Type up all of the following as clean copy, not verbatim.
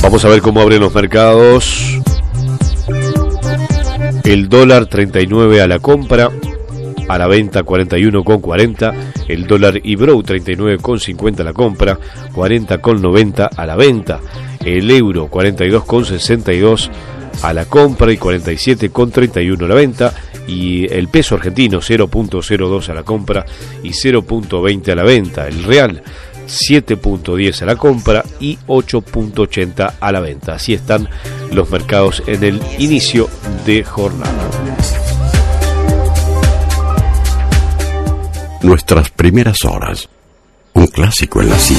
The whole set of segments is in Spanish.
Vamos a ver cómo abren los mercados. El dólar 39 a la compra, a la venta 41,40. El dólar Ibrow 39,50 a la compra, 40,90 a la venta. El euro 42,62 a la compra y 47,31 a la venta. Y el peso argentino 0.02 a la compra y 0.20 a la venta. El real 7.10 a la compra y 8.80 a la venta. Así están los mercados en el inicio de jornada. Nuestras primeras horas. Un clásico en la City.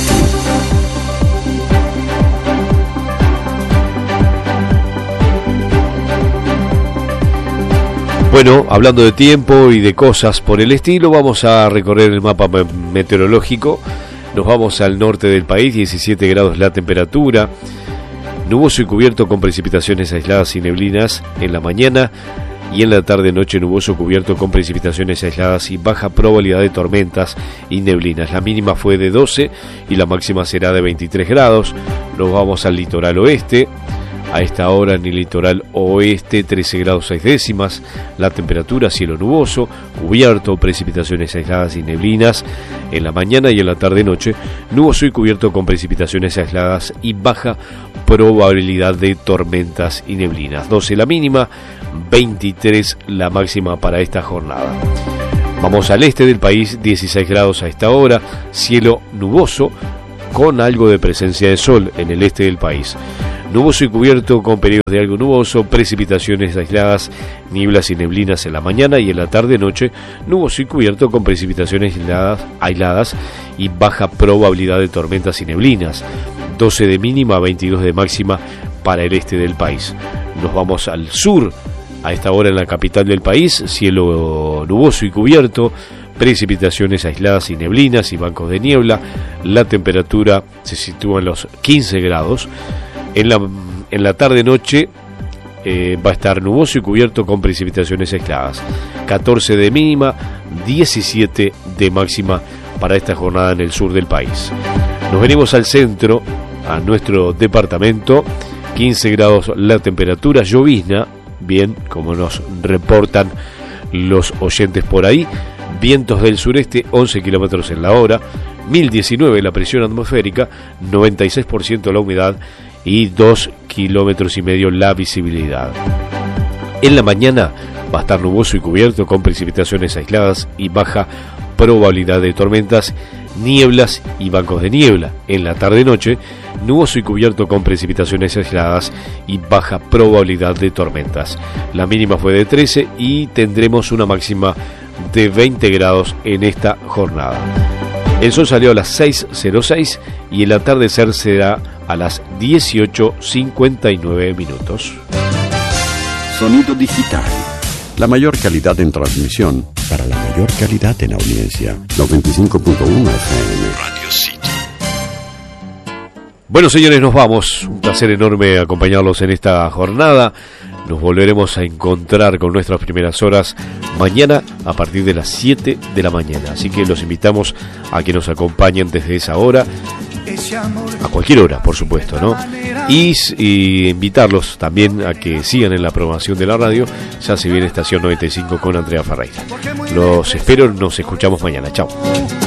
Bueno, hablando de tiempo y de cosas por el estilo, vamos a recorrer el mapa meteorológico. Nos vamos al norte del país, 17 grados la temperatura, nuboso y cubierto con precipitaciones aisladas y neblinas en la mañana, y en la tarde-noche nuboso cubierto con precipitaciones aisladas y baja probabilidad de tormentas y neblinas. La mínima fue de 12 y la máxima será de 23 grados. Nos vamos al litoral oeste. A esta hora en el litoral oeste 13 grados 6 décimas, la temperatura cielo nuboso, cubierto, precipitaciones aisladas y neblinas en la mañana y en la tarde-noche, nuboso y cubierto con precipitaciones aisladas y baja probabilidad de tormentas y neblinas. 12 la mínima, 23 la máxima para esta jornada. Vamos al este del país, 16 grados a esta hora, cielo nuboso con algo de presencia de sol en el este del país. Nuboso y cubierto con periodos de algo nuboso, precipitaciones aisladas, nieblas y neblinas en la mañana y en la tarde-noche, nuboso y cubierto con precipitaciones aisladas y baja probabilidad de tormentas y neblinas. 12 de mínima, 22 de máxima para el este del país. Nos vamos al sur, a esta hora en la capital del país, cielo nuboso y cubierto, precipitaciones aisladas y neblinas y bancos de niebla. La temperatura se sitúa en los 15 grados. En la tarde-noche va a estar nuboso y cubierto con precipitaciones aisladas. 14 de mínima, 17 de máxima para esta jornada en el sur del país. Nos venimos al centro, a nuestro departamento. 15 grados la temperatura, llovizna, bien, como nos reportan los oyentes por ahí. Vientos del sureste, 11 kilómetros en la hora. 1019 la presión atmosférica, 96% la humedad y 2,5 kilómetros la visibilidad. En la mañana va a estar nuboso y cubierto con precipitaciones aisladas y baja probabilidad de tormentas, nieblas y bancos de niebla. En la tarde-noche, nuboso y cubierto con precipitaciones aisladas y baja probabilidad de tormentas. La mínima fue de 13 y tendremos una máxima de 20 grados en esta jornada. El sol salió a las 6:06 y el atardecer será a las 18:59 minutos. Sonido digital. La mayor calidad en transmisión para la mayor calidad en audiencia. 95.1 FM. Radio City. Bueno, señores, nos vamos. Un placer enorme acompañarlos en esta jornada. Nos volveremos a encontrar con nuestras primeras horas mañana a partir de las 7 de la mañana. Así que los invitamos a que nos acompañen desde esa hora, a cualquier hora, por supuesto, ¿no? Y invitarlos también a que sigan en la programación de la radio. Ya se viene Estación 95 con Andrea Ferreira. Los espero, nos escuchamos mañana. Chao.